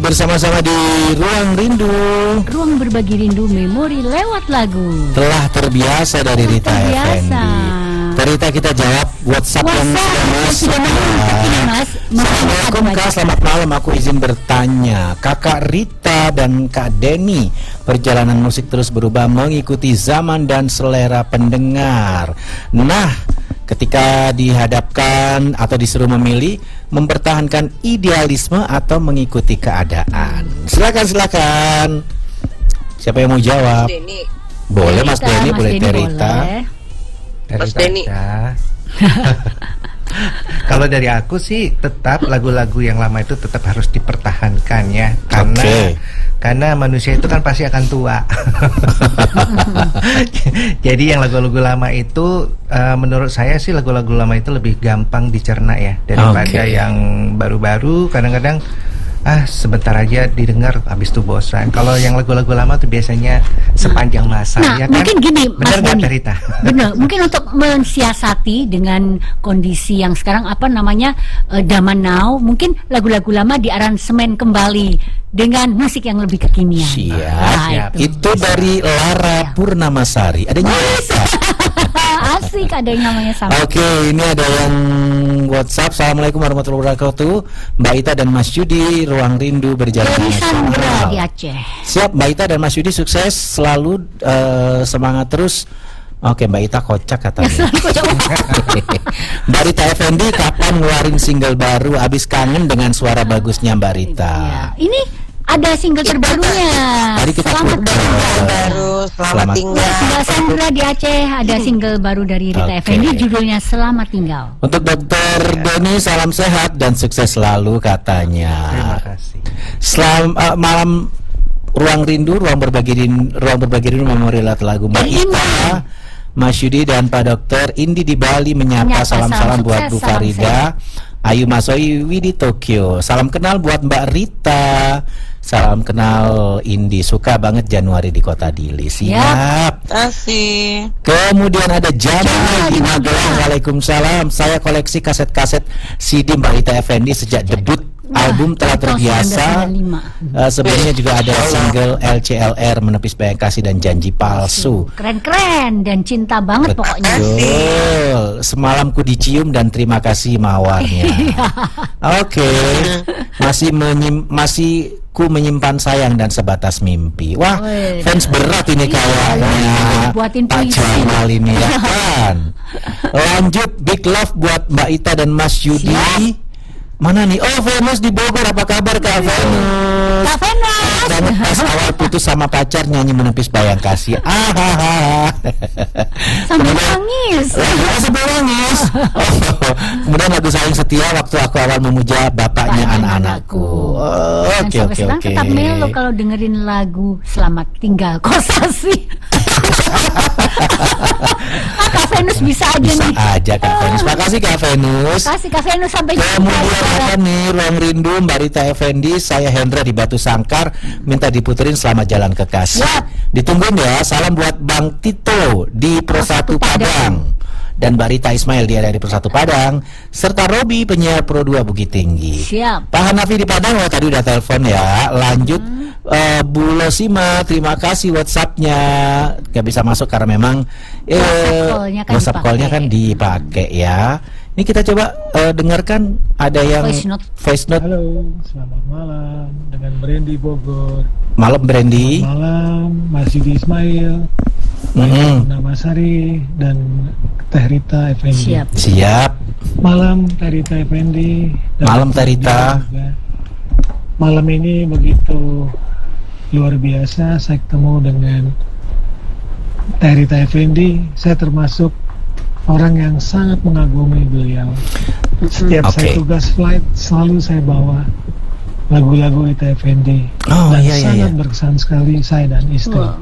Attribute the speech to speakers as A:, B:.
A: bersama-sama di Ruang Rindu.
B: Ruang berbagi rindu memori lewat lagu.
A: Telah terbiasa dari Rita Effendi. Rita, kita jawab WhatsApp yang sudah masuk. Assalamualaikum Kak, selamat malam. Aku izin bertanya, Kakak Rita dan Kak Denny, perjalanan musik terus berubah mengikuti zaman dan selera pendengar. Nah, ketika dihadapkan atau disuruh memilih, mempertahankan idealisme atau mengikuti keadaan. Silakan. Siapa yang mau jawab?
C: Denny.
A: Boleh Mas Denny, boleh Rita.
C: Mas Denny.
D: Kalau dari aku sih tetap lagu-lagu yang lama itu tetap harus dipertahankan ya, karena manusia itu kan pasti akan tua. Jadi yang lagu-lagu lama itu menurut saya sih lagu-lagu lama itu lebih gampang dicerna ya daripada yang baru-baru. Kadang-kadang sebentar aja didengar habis itu bosan. Kalau yang lagu-lagu lama tuh biasanya sepanjang masa.
B: Nah,
D: ya kan?
B: mungkin gini Mas Denny. Benar, mungkin untuk mensiasati dengan kondisi yang sekarang zaman now, mungkin lagu-lagu lama diaransemen kembali dengan musik yang lebih kekinian.
A: Siap. Itu dari Lara Purnamasari. Ada
B: asik, ada yang namanya sama.
A: Oke, ini ada yang WhatsApp. Assalamualaikum warahmatullahi wabarakatuh. Mbak Ita dan Mas Yudi, Ruang Rindu berjalan nasional.
B: Di Aceh.
A: Siap, Mbak Ita dan Mas Yudi, sukses selalu, semangat terus. Oke, Mbak Ita kocak katanya. Mbak Rita Effendi, kapan ngeluarin single baru? Abis kangen dengan suara bagusnya Mbak Rita.
B: Ini ada single terbarunya.
A: Mari kita
C: Selamat tinggal.
B: Sandra di Aceh ada single baru dari Rita Effendi, judulnya Selamat Tinggal.
A: Untuk Dokter Denny, salam sehat dan sukses selalu katanya.
D: Terima kasih.
A: Selamat malam Ruang Rindu, ruang berbagi rindu memori lagu Mbak Ita, Mas Yudi dan Pak Dokter. Indi di Bali menyapa, salam-salam buat Bu Farida, Ayu Masoi Widi Tokyo. Salam kenal buat Mbak Rita. Salam kenal Indi, suka banget Januari di Kota Dili. Siap.
C: Kasih.
A: Kemudian ada Jamal di Magelang. Waalaikumsalam. Saya koleksi kaset-kaset CD Mbak Rita Effendi sejak debut album Telah Terbiasa. Sebelumnya juga ada single LCLR, Menepis Bayang Kasih dan Janji Palsu.
B: Keren-keren dan cinta banget pokoknya.
A: Betul. Semalam ku dicium dan terima kasih mawarnya. Oke. Masih ku menyimpan sayang dan sebatas mimpi. Wah, fans berat ini kayaknya. Pak Jamal ini ya kan. Lanjut, big love buat Mbak Ita dan Mas Yudi. Mana nih? Oh, Venus di Bogor. Apa kabar Kak Venus?
B: Kak Venus.
A: Dan pas awal putus sama pacar nyanyi Menepis Bayang Kasih.
B: Sambil nangis.
A: Sambil nangis. Kemudian lagu Saling Setia, waktu aku awal memuja bapaknya anak-anakku. Oke.
B: Tetap melo kalau dengerin lagu Selamat Tinggal Kosasi. Kak Venus bisa aja nih.
A: Bisa aja Kak Venus. Makasih Kak Venus.
B: Kasih Kak Venus, sampai jumpa.
A: Kemudian apa nih, Ruang Rindu Mbak Rita Effendi. Saya Hendra di Batu Sangkar, minta diputerin Selamat Jalan Kekasih. Ditungguin ya. Salam buat Bang Tito di Persatu Padang dan Mbak Rita Ismail di RRI Persatu Padang, serta Robi penyiar Pro 2 Bukit Tinggi.
B: Siap.
A: Pak Hanafi di Padang, tadi udah telepon ya. Lanjut, Bu Losima, terima kasih WhatsAppnya. Gak bisa masuk karena memang WhatsApp call-nya kan dipakai ya. Ini kita coba dengarkan, ada yang voice note.
E: Halo, selamat malam dengan Brandy Bogor.
A: Malam Brandy.
E: Selamat malam Mas Yudi Ismail, Nama Sari dan Teh Rita Effendi.
A: Siap.
E: Malam Teh Rita Effendi.
A: Malam Teh Rita.
E: Malam ini begitu luar biasa, saya ketemu dengan Teh Rita Effendi. Saya termasuk orang yang sangat mengagumi beliau. Setiap saya tugas flight selalu saya bawa lagu-lagu Rita Effendi. Dan sangat berkesan sekali saya dan istri.